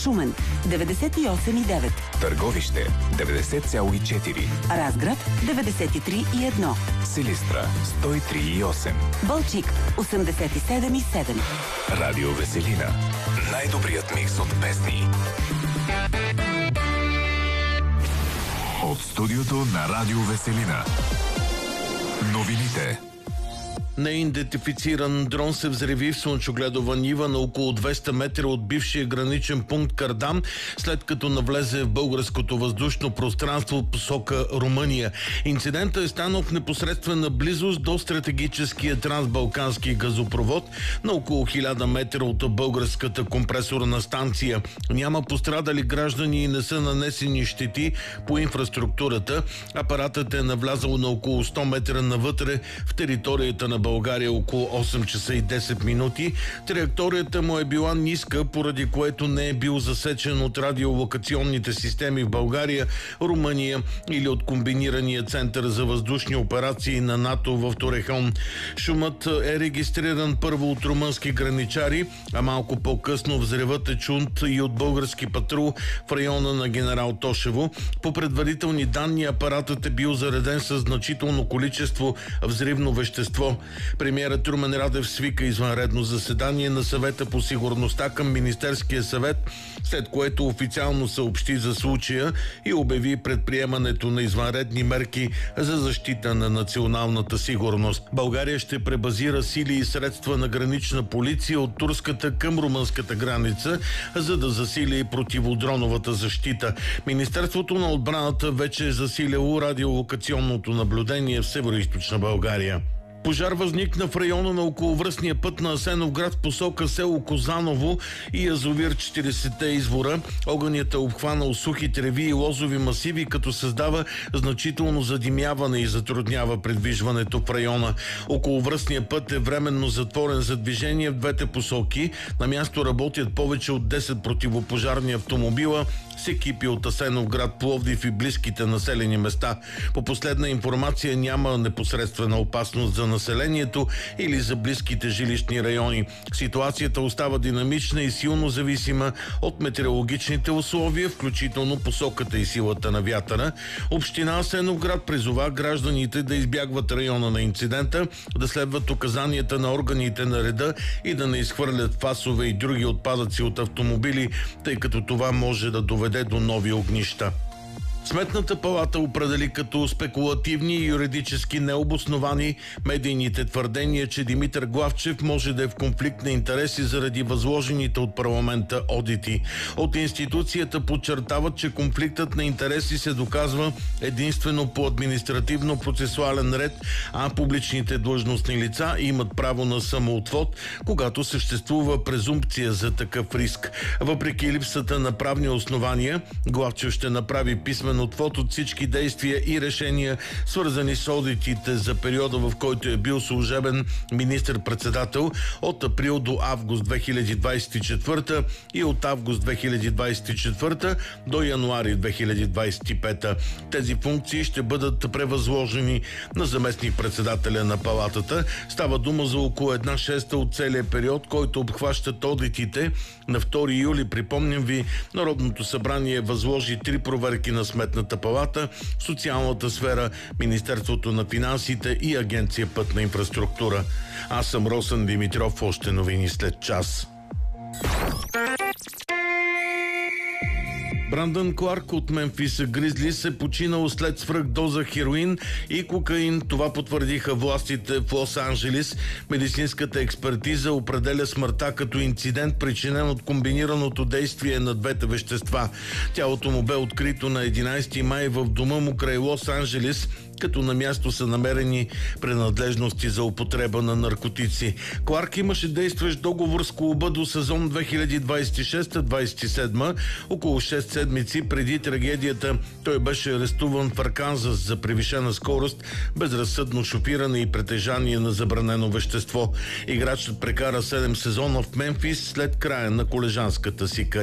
Шумен 98,9. Търговище 90,4. Разград 93,1. Силистра 103,8. Балчик 87,7. Радио Веселина. Най-добрият микс от песни. От студиото на Радио Веселина. Новините. Неидентифициран дрон се взриви в слънчогледова нива на около 200 метра от бившия граничен пункт Кардам, след като навлезе в българското въздушно пространство от посока Румъния. Инцидентът е станал в непосредствена близост до стратегическия трансбалкански газопровод на около 1000 метра от българската компресорна станция. Няма пострадали граждани и не са нанесени щети по инфраструктурата. Апаратът е навлязал на около 100 метра навътре в територията на България около 8 часа и 10 минути. Траекторията му е била ниска, поради което не е бил засечен от радиолокационните системи в България, Румъния или от комбинирания център за въздушни операции на НАТО в Торехон. Шумът е регистриран първо от румънски граничари, а малко по-късно взривът е чут и от български патрул в района на Генерал Тошево. По предварителни данни апаратът е бил зареден със значително количество взривно вещество. Премиерът Румен Радев свика извънредно заседание на Съвета по сигурността към Министерския съвет, след което официално съобщи за случая и обяви предприемането на извънредни мерки за защита на националната сигурност. България ще пребазира сили и средства на гранична полиция от турската към румънската граница, за да засили противодроновата защита. Министерството на отбраната вече е засилило радиолокационното наблюдение в североизточна България. Пожар възникна в района на околовръстния път на Асеновград в посока село Козаново и язовир 40-те извора. Огънят е обхванал сухи треви и лозови масиви, като създава значително задимяване и затруднява придвижването в района. Околовръстният път е временно затворен за движение в двете посоки. На място работят повече от 10 противопожарни автомобила с екипи от Асеновград, Пловдив и близките населени места. По последна информация няма непосредствена опасност за населението или за близките жилищни райони. Ситуацията остава динамична и силно зависима от метеорологичните условия, включително посоката и силата на вятъра. Община Асеновград призова гражданите да избягват района на инцидента, да следват указанията на органите на реда и да не изхвърлят фасове и други отпадъци от автомобили, тъй като това може да доведе до нови огнища. Сметната палата определи като спекулативни и юридически необосновани медийните твърдения, че Димитър Главчев може да е в конфликт на интереси заради възложените от парламента одити. От институцията подчертават, че конфликтът на интереси се доказва единствено по административно-процесуален ред, а публичните длъжностни лица имат право на самоотвод, когато съществува презумпция за такъв риск. Въпреки липсата на правни основания, Главчев ще направи писмен отвод от всички действия и решения, свързани с одитите за периода, в който е бил служебен министър-председател от април до август 2024 и от август 2024 до януари 2025. Тези функции ще бъдат превъзложени на заместник-председателя на палатата. Става дума за около 1/6 от целия период, който обхващат одитите. На 2 юли, припомням ви, Народното събрание възложи 3 проверки на Сметната палата, социалната сфера, Министерството на финансите и Агенция Пътна инфраструктура. Аз съм Росен Димитров, още новини след час. Брандън Кларк от Мемфис Гризлис е починал след свръхдоза хероин и кокаин. Това потвърдиха властите в Лос-Анджелис. Медицинската експертиза определя смъртта като инцидент, причинен от комбинираното действие на двете вещества. Тялото му бе открито на 11 май в дома му край Лос-Анджелис, като на място са намерени принадлежности за употреба на наркотици. Кларк имаше действащ договор с клуба до сезон 2026-27. Около 6 седмици преди трагедията той беше арестуван в Арканзас за превишена скорост, безразсъдно шофиране и притежание на забранено вещество. Играчът прекара 7 сезона в Мемфис след края на колежанската си кариера.